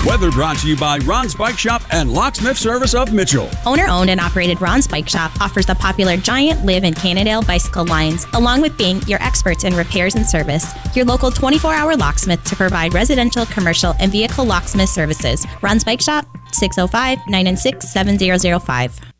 Weather brought to you by Ron's Bike Shop and Locksmith Service of Mitchell. Owner-owned and operated Ron's Bike Shop offers the popular Giant, Liv, and Cannondale bicycle lines, along with being your experts in repairs and service. Your local 24-hour locksmith to provide residential, commercial, and vehicle locksmith services. Ron's Bike Shop, 605-996-7005.